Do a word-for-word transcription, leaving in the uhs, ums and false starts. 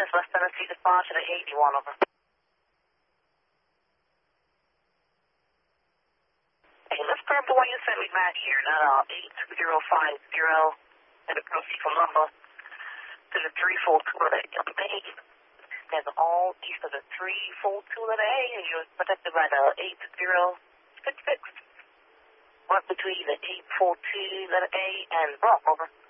is West Tennessee, departure to eighty-one, over. Hey, let's grab the one you sent me back here, that uh, eight zero five zero, and the proceed from number to the three four two letter A. That's all east of the three four two letter A, and you're protected by the eight zero six six. Right between the eight four two letter A and Brock, over.